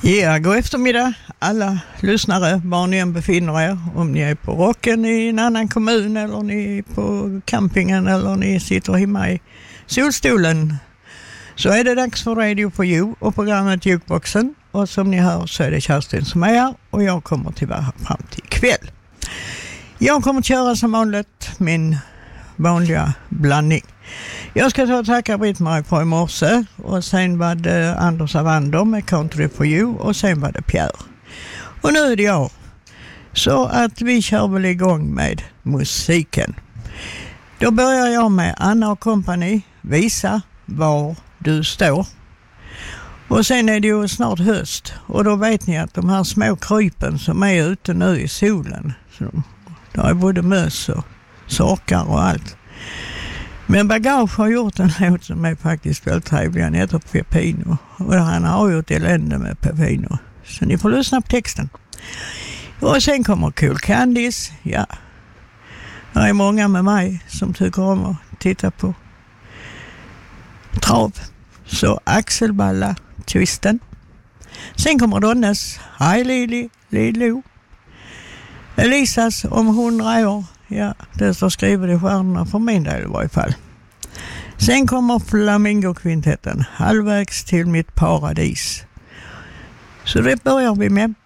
Ja, god eftermiddag alla lyssnare, var ni än befinner er. Om ni är på rocken i en annan kommun eller ni är på campingen eller ni sitter hemma i solstolen. Så är det dags för Radio på You och programmet Jukeboxen. Och som ni hör så är det Kerstin som är här och jag kommer till vara här fram till ikväll. Jag kommer att köra som vanligt min vanliga blandning. Jag ska ta och tacka Britt-Marie på i morse och sen var det Anders Avander med Country for You och sen var det Pierre. Och nu är det jag. Så att vi kör väl igång med musiken. Då börjar jag med Anna och Company, Visa var du står. Och sen är det ju snart höst och då vet ni att de här små krypen som är ute nu i solen, så det är både möss och sorkar och allt. Men Bagage har gjort en låt som är faktiskt väldigt trevlig. Han heter Pepino och han har gjort elände med Pepino. Så ni får lyssna på texten. Och sen kommer Cool Candies. Ja, det är många med mig som tycker om att titta på trav. Så Axelballa, Twisten. Sen kommer Donnes Hi Lili, Lilo. Elisas om 100 år. Ja, det står skrivet i stjärnorna för min del i varje fall. Sen kommer Flamingo-kvintetten, Halvvägs till mitt paradis. Så det börjar vi med.